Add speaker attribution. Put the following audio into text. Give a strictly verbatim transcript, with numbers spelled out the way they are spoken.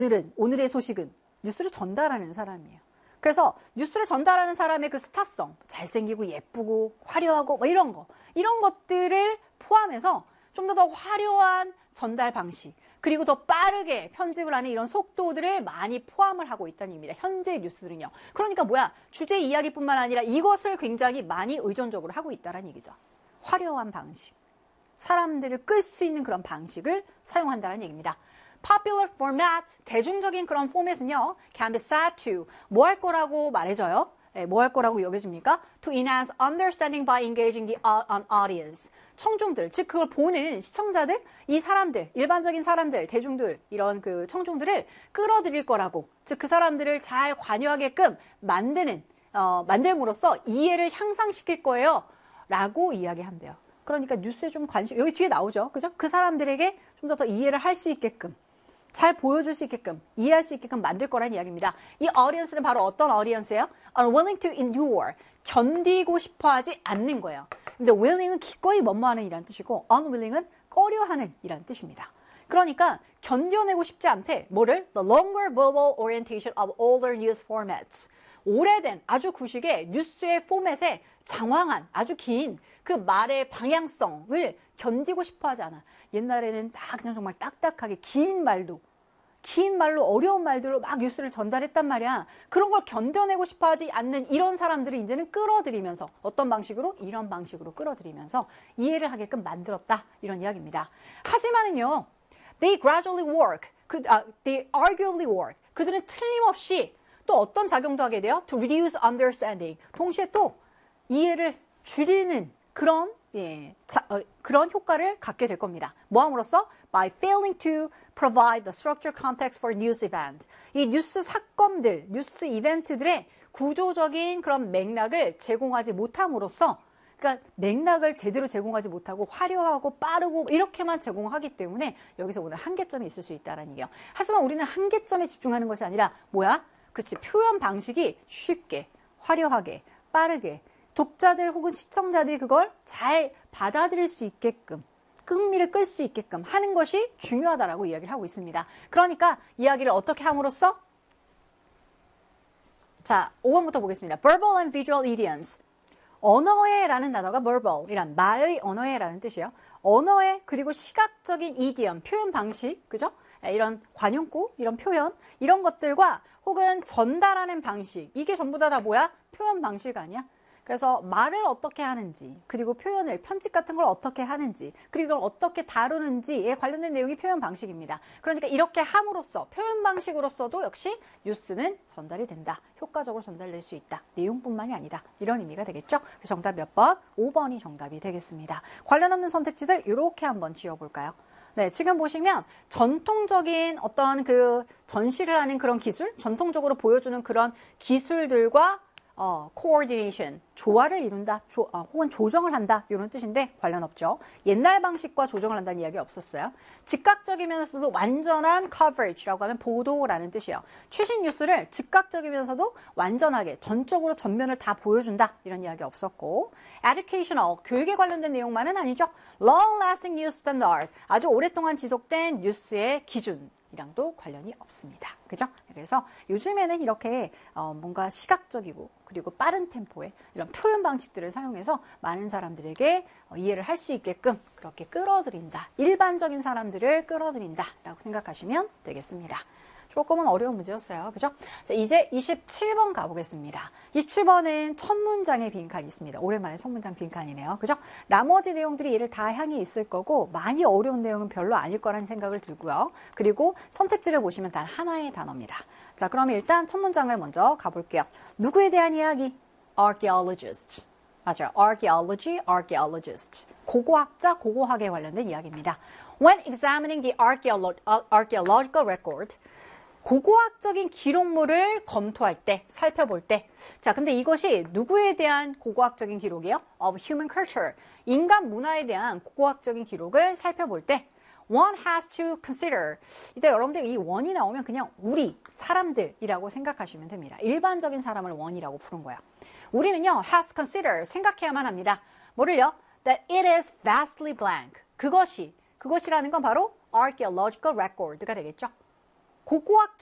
Speaker 1: 오늘은, 오늘의 소식은 뉴스를 전달하는 사람이에요. 그래서 뉴스를 전달하는 사람의 그 스타성, 잘생기고 예쁘고 화려하고 뭐 이런 거, 이런 것들을 포함해서 좀 더 더 화려한 전달 방식, 그리고 더 빠르게 편집을 하는 이런 속도들을 많이 포함을 하고 있다는 의미입니다. 현재 뉴스들은요. 그러니까 뭐야? 주제 이야기뿐만 아니라 이것을 굉장히 많이 의존적으로 하고 있다는 얘기죠. 화려한 방식, 사람들을 끌 수 있는 그런 방식을 사용한다는 얘기입니다. Popular format, 대중적인 그런 포맷은요, can be said to, 뭐 할 거라고 말해줘요? 네, 뭐 할 거라고 여겨집니까? To enhance understanding by engaging the audience. 청중들, 즉 그걸 보는 시청자들, 이 사람들, 일반적인 사람들, 대중들, 이런 그 청중들을 끌어들일 거라고, 즉 그 사람들을 잘 관여하게끔 만드는, 어, 만들므로써 이해를 향상시킬 거예요. 라고 이야기한대요. 그러니까 뉴스에 좀 관심, 여기 뒤에 나오죠. 그죠? 그 사람들에게 좀 더 더 이해를 할 수 있게끔, 잘 보여줄 수 있게끔, 이해할 수 있게끔 만들 거란 이야기입니다. 이 audience는 바로 어떤 audience예요? unwilling to endure, 견디고 싶어 하지 않는 거예요. 근데 willing은 기꺼이 뭐뭐하는 이란 뜻이고, unwilling은 꺼려하는 이란 뜻입니다. 그러니까 견뎌내고 싶지 않대. 뭐를? The longer verbal orientation of older news formats. 오래된 아주 구식의 뉴스의 포맷에 장황한 아주 긴 그 말의 방향성을 견디고 싶어 하지 않아. 옛날에는 다 그냥 정말 딱딱하게 긴 말도, 긴 말로 어려운 말들로 막 뉴스를 전달했단 말이야. 그런 걸 견뎌내고 싶어 하지 않는 이런 사람들을 이제는 끌어들이면서, 어떤 방식으로? 이런 방식으로 끌어들이면서 이해를 하게끔 만들었다. 이런 이야기입니다. 하지만은요, they gradually work, 그, 아, they arguably work. 그들은 틀림없이 또 어떤 작용도 하게 돼요? To reduce understanding. 동시에 또 이해를 줄이는 그런, 예, 자, 어, 그런 효과를 갖게 될 겁니다. 뭐함으로써? By failing to provide the structured context for news event. 이 뉴스 사건들, 뉴스 이벤트들의 구조적인 그런 맥락을 제공하지 못함으로써, 그러니까 맥락을 제대로 제공하지 못하고 화려하고 빠르고 이렇게만 제공하기 때문에 여기서 오늘 한계점이 있을 수 있다는 얘기예요. 하지만 우리는 한계점에 집중하는 것이 아니라 뭐야? 그치, 표현 방식이 쉽게, 화려하게, 빠르게 독자들 혹은 시청자들이 그걸 잘 받아들일 수 있게끔, 흥미를 끌 수 있게끔 하는 것이 중요하다라고 이야기를 하고 있습니다. 그러니까 이야기를 어떻게 함으로써? 자, 오 번부터 보겠습니다. Verbal and visual idioms. 언어의라는 단어가 verbal이란 말의 언어의라는 뜻이에요. 언어의 그리고 시각적인 idiom, 표현 방식, 그죠? 이런 관용구, 이런 표현, 이런 것들과 혹은 전달하는 방식, 이게 전부 다 다 뭐야? 표현 방식 아니야? 그래서 말을 어떻게 하는지, 그리고 표현을, 편집 같은 걸 어떻게 하는지, 그리고 이걸 어떻게 다루는지에 관련된 내용이 표현 방식입니다. 그러니까 이렇게 함으로써, 표현 방식으로서도 역시 뉴스는 전달이 된다. 효과적으로 전달될 수 있다. 내용뿐만이 아니다. 이런 의미가 되겠죠? 정답 몇 번? 오 번이 정답이 되겠습니다. 관련 없는 선택지들 이렇게 한번 지어볼까요? 네, 지금 보시면 전통적인 어떤 그 전시를 하는 그런 기술, 전통적으로 보여주는 그런 기술들과 어, coordination, 조화를 이룬다, 조, 어, 혹은 조정을 한다 이런 뜻인데 관련 없죠. 옛날 방식과 조정을 한다는 이야기 없었어요. 즉각적이면서도 완전한 coverage라고 하면 보도라는 뜻이에요. 최신 뉴스를 즉각적이면서도 완전하게 전적으로 전면을 다 보여준다 이런 이야기 없었고, educational, 교육에 관련된 내용만은 아니죠. long-lasting news standards, 아주 오랫동안 지속된 뉴스의 기준 이랑도 관련이 없습니다. 그죠? 그래서 요즘에는 이렇게 어 뭔가 시각적이고 그리고 빠른 템포의 이런 표현 방식들을 사용해서 많은 사람들에게 어 이해를 할 수 있게끔 그렇게 끌어들인다. 일반적인 사람들을 끌어들인다 라고 생각하시면 되겠습니다. 조금은 어려운 문제였어요. 그죠? 자, 이제 이십칠 번 가보겠습니다. 이십칠 번은 첫 문장의 빈칸이 있습니다. 오랜만에 첫 문장 빈칸이네요. 그죠? 나머지 내용들이 얘를 다 향해 있을 거고 많이 어려운 내용은 별로 아닐 거라는 생각을 들고요. 그리고 선택지를 보시면 단 하나의 단어입니다. 자, 그럼 일단 첫 문장을 먼저 가볼게요. 누구에 대한 이야기? archaeologist. 맞아요. archaeology, archaeologist. 고고학자, 고고학에 관련된 이야기입니다. When examining the archeolo- archaeological record, 고고학적인 기록물을 검토할 때, 살펴볼 때. 자, 근데 이것이 누구에 대한 고고학적인 기록이에요? Of human culture. 인간 문화에 대한 고고학적인 기록을 살펴볼 때, one has to consider. 이때 여러분들 이 one이 나오면 그냥 우리, 사람들이라고 생각하시면 됩니다. 일반적인 사람을 one이라고 부른 거야. 우리는요, has consider, 생각해야만 합니다. 뭐를요? That it is vastly blank. 그것이, 그것이라는 건 바로 archaeological record가 되겠죠. 고고학